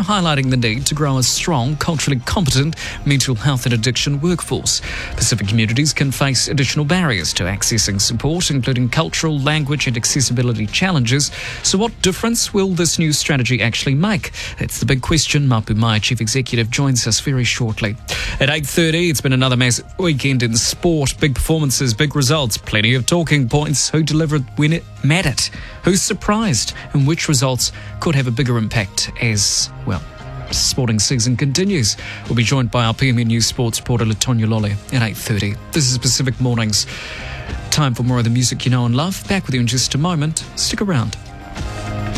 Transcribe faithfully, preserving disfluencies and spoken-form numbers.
highlighting the need to grow a strong, culturally competent mental health and addiction workforce. Pacific communities can face additional barriers to accessing support, including cultural, language and accessibility challenges. So what difference will this new strategy actually make? That's the big question. Mapu Mai Chief Executive joins us very shortly. At eight thirty, it's been another massive weekend in sport. Big performances, big results, plenty of talking points. Who delivered when it mattered? Who's surprised? And which results could have a bigger impact as, well, sporting season continues? We'll be joined by our P M N News sports reporter Latonya Lolly at eight thirty. This is Pacific Mornings. Time for more of the music you know and love. Back with you in just a moment. Stick around.